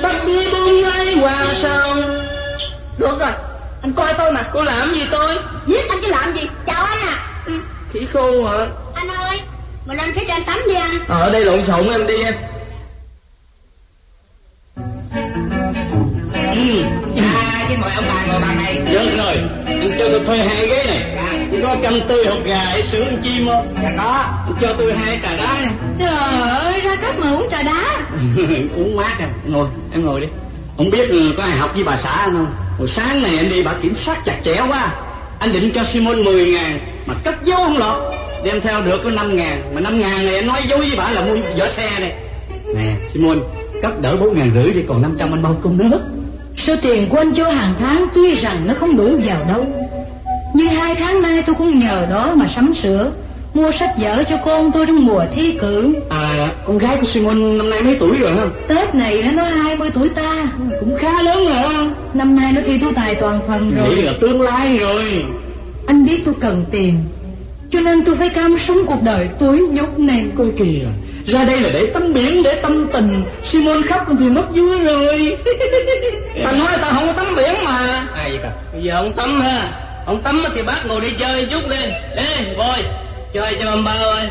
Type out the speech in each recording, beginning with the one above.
bắt đi buông lấy qua sao. Được rồi, anh coi tôi mà. Cô làm gì tôi? Giết anh chứ làm gì? Chào anh à. Khỉ khô hả? Anh ơi, mình lên phía trên tắm đi anh. Ở đây lộn xộn em đi em. Chứ mời ông bà ngồi bàn này. Được rồi, anh cho tôi thuê 2 ghế này. Có canh tươi hột gà để sữa con chim không? Dạ có. Anh cho tôi 2 trà đá nha. Trời ơi, ra cấp mà uống trà đá. Uống mát à. Ngồi, em ngồi đi. Không biết có ai học với bà xã anh không? Hồi sáng này anh đi bà kiểm soát chặt chẽ quá. Anh định cho Simon 10.000 mà cất dấu không lọt. Đem theo được có 5.000. Mà 5.000 này anh nói dối với bà là mua vỏ xe này. Nè Simon, cất đỡ 4.500 đi, còn 500 anh bao công nữa. Số tiền của anh cho hàng tháng tuy rằng nó không đủ vào đâu, nhưng 2 tháng nay tôi cũng nhờ đó mà sắm sửa, mua sách vở cho con tôi trong mùa thi cử. À, con gái của Simon năm nay mấy tuổi rồi hả? Tết này nó 20 tuổi ta. Cũng khá lớn rồi hả? Năm nay nó thi tú tài toàn phần rồi. Nghĩ là tương lai rồi. Anh biết tôi cần tiền, cho nên tôi phải cam sống cuộc đời túi nhốt nền. Coi kìa, ra đây là để tắm biển, để tâm tình. Simon khóc thì mất vui rồi. Ta nói ta không có tắm biển mà. Ai vậy cả? Bây giờ ông tắm ha. Ông tắm thì bác ngồi đi chơi chút đi. Ê, Bôi, chơi cho ông ba ơi.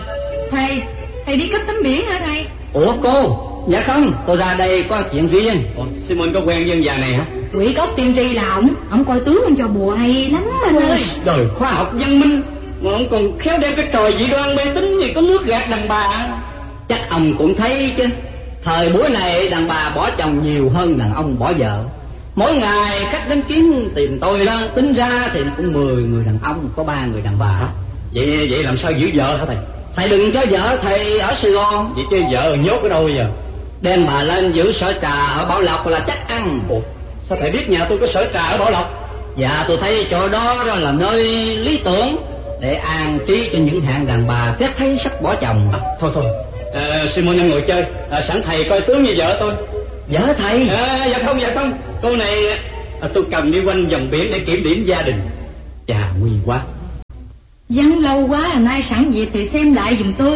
Thầy đi cấp tắm biển hả thầy? Ủa cô? Dạ không, tôi ra đây có chuyện riêng. Ủa, Simon có quen với ông già này hả? Quỷ cốc tiên tri là ổng coi tướng ông cho bùa hay lắm anh ơi. Đời khoa học văn minh mà ông còn khéo đem cái trò dị đoan mê tín gì có nước gạt đàn bà. Chắc ông cũng thấy chứ, thời buổi này đàn bà bỏ chồng nhiều hơn đàn ông bỏ vợ. Mỗi ngày khách đến kiếm tìm tôi đó, tính ra thì cũng 10 người đàn ông, có 3 người đàn bà. Vậy làm sao giữ vợ hả thầy? Thầy đừng cho vợ thầy ở Sài Gòn. Vậy chứ vợ nhốt ở đâu bây giờ? Đem bà lên giữ sở trà ở Bảo Lộc là chắc ăn. Ủa, sao thầy biết nhà tôi có sở trà ở Bảo Lộc? Dạ tôi thấy chỗ đó là nơi lý tưởng để an trí cho những hạng đàn bà xét thấy sắp bỏ chồng. Thôi Simon em ngồi chơi. Sẵn thầy coi tướng như vợ tôi. Vợ thầy? Dạ không. Cô này tôi cần đi quanh vòng biển để kiểm điểm gia đình. Chà, nguy quá. Vắng lâu quá à, nay sẵn dịp thì xem lại giùm tôi.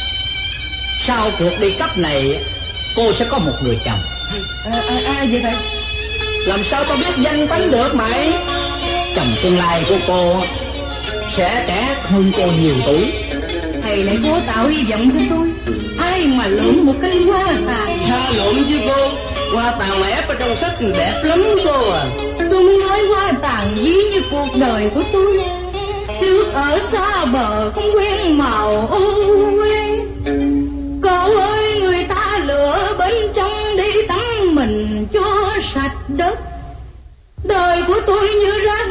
Sau cuộc đi cấp này cô sẽ có một người chồng. Vậy thầy? Làm sao tôi biết danh tánh được mày? Chồng tương lai của cô sẽ trẻ hơn cô nhiều tuổi. Thầy lại cố tạo hy vọng cho tôi. Ai mà lượm một cái hoa tàn. Tha lượm chứ cô. Hoa tàn mà ép ở trong sách đẹp lắm cô à. Tôi muốn nói hoa tàn ví như cuộc đời của tôi. Nước ở xa bờ không quen màu ô quen. Cậu ơi người ta lửa bên trong đi tắm mình cho sạch đất. Đời của tôi như rác